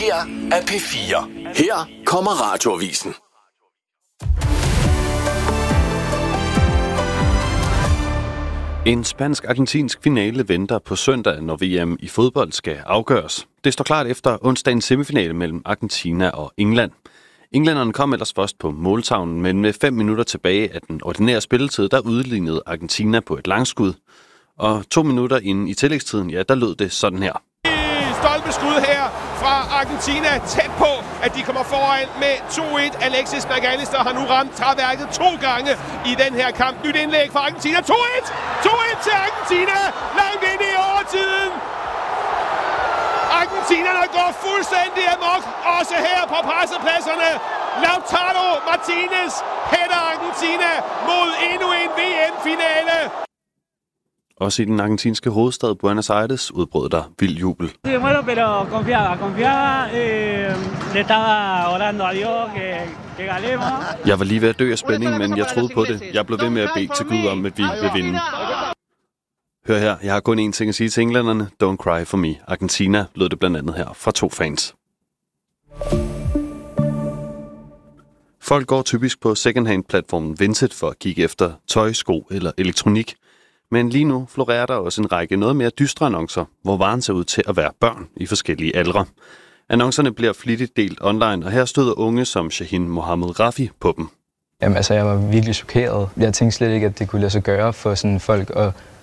her er P4. Her kommer Radioavisen. En spansk-argentinsk finale venter på søndag, når VM i fodbold skal afgøres. Det står klart efter onsdagens semifinale mellem Argentina og England. Englænderne kom ellers først på måltavlen, men med 5 minutter tilbage af den ordinære spilletid, der udlignede Argentina på et langskud. Og 2 minutter inden i tillægstiden, ja, der lød det sådan her. Stolpeskud her fra Argentina, tæt på, at de kommer foran med 2-1. Alexis McAllister har nu ramt træværket 2 gange i den her kamp. Nyt indlæg fra Argentina. 2-1! 2-1 til Argentina! Langt ind i overtiden! Argentinerne går fuldstændig amok, også her på pressepladserne. Lautaro Martinez hætter Argentina mod endnu en VM-finale. Også i den argentinske hovedstad Buenos Aires udbrød der vild jubel. Jeg var lige ved at dø af spænding, men jeg troede på det. Jeg blev ved med at bede til Gud om, at vi vil vinde. Hør her, jeg har kun én ting at sige til englænderne. Don't cry for me. Argentina lød det blandt andet her fra 2 fans. Folk går typisk på secondhand-platformen Vinted for at kigge efter tøj, sko eller elektronik. Men lige nu florerer der også en række noget mere dystre annoncer, hvor varen ser ud til at være børn i forskellige aldre. Annoncerne bliver flittigt delt online, og her støder unge som Shahin Mohammed Rafi på dem. Jamen altså, jeg var virkelig chokeret. Jeg tænkte slet ikke, at det kunne lade sig gøre for sådan folk at